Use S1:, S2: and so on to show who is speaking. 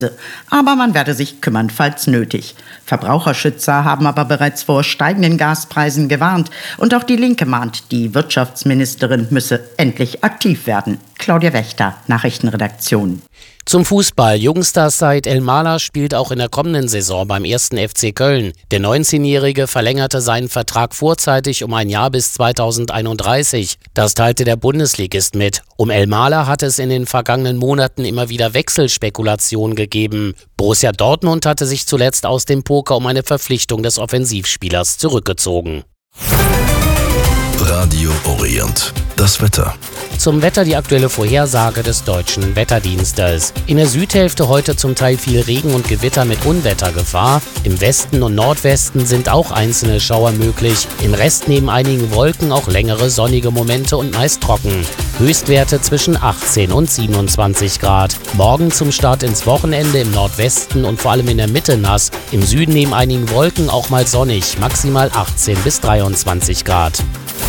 S1: Aber man werde sich kümmern, falls nötig. Verbraucherschützer haben aber bereits vor steigenden Gaspreisen gewarnt. Und auch die Linke mahnt, die Wirtschaftsministerin müsse endlich aktiv werden. Claudia Wächter, Nachrichtenredaktion.
S2: Zum Fußball. Jungstar Said El-Mala spielt auch in der kommenden Saison beim 1. FC Köln. Der 19-Jährige verlängerte seinen Vertrag vorzeitig um ein Jahr bis 2031. Das teilte der Bundesligist mit. Um El-Mala hat es in den vergangenen Monaten immer wieder Wechselspekulationen gegeben. Borussia Dortmund hatte sich zuletzt aus dem Poker um eine Verpflichtung des Offensivspielers zurückgezogen.
S3: Radio Orient. Das Wetter.
S2: Zum Wetter die aktuelle Vorhersage des Deutschen Wetterdienstes. In der Südhälfte heute zum Teil viel Regen und Gewitter mit Unwettergefahr. Im Westen und Nordwesten sind auch einzelne Schauer möglich. Im Rest neben einigen Wolken auch längere sonnige Momente und meist trocken. Höchstwerte zwischen 18 und 27 Grad. Morgen zum Start ins Wochenende im Nordwesten und vor allem in der Mitte nass. Im Süden neben einigen Wolken auch mal sonnig, maximal 18 bis 23 Grad.